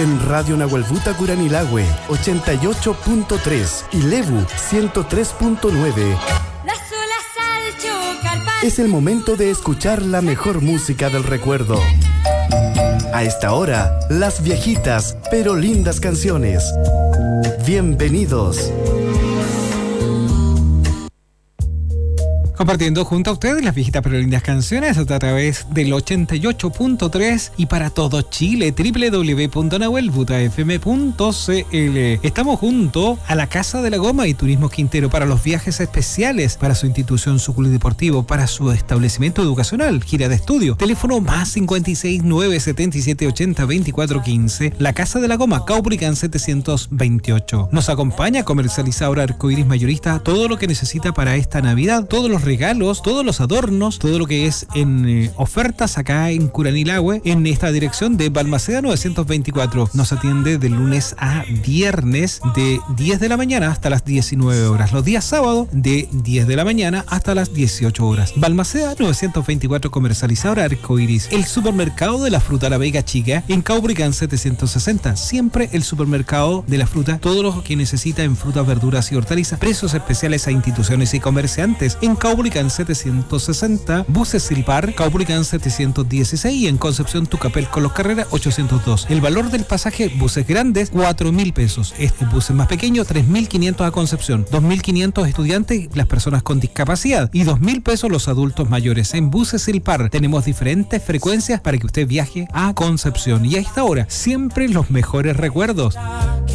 en Radio Nahuelbuta Curanilahue 88.3 y Lebu 103.9. Es el momento de escuchar la mejor música del recuerdo. A esta hora, las viejitas pero lindas canciones. Bienvenidos. Compartiendo junto a ustedes las viejitas pero lindas canciones a través del 88.3 y para todo Chile, www.nahuelbutafm.cl. Estamos junto a la Casa de la Goma y Turismo Quintero para los viajes especiales, para su institución, su club deportivo, para su establecimiento educacional, gira de estudio. Teléfono más 56 977 80 24 15. La Casa de la Goma, Caupolicán 728. Nos acompaña comercializadora Arcoiris Mayorista, todo lo que necesita para esta Navidad, todos los regalos, todos los adornos, todo lo que es en ofertas acá en Curanilahue, en esta dirección de Balmaceda 924. Nos atiende de lunes a viernes de 10 de la mañana hasta las 19 horas. Los días sábados de 10 de la mañana hasta las 18 horas. Balmaceda 924, comercializadora Arcoiris. El supermercado de la fruta La Vega Chica en Caupolicán 760. Siempre el supermercado de la fruta, todo lo que necesita en frutas, verduras y hortalizas. Precios especiales a instituciones y comerciantes en Caupolicán 760, Buses Silpar, Caupolicán 716 y en Concepción Tucapel con los Carreras 802. El valor del pasaje buses grandes, 4.000 pesos. Buses más pequeños, 3.500 a Concepción, 2.500 estudiantes, las personas con discapacidad y 2.000 pesos los adultos mayores. En Buses Silpar tenemos diferentes frecuencias para que usted viaje a Concepción y a esta hora siempre los mejores recuerdos.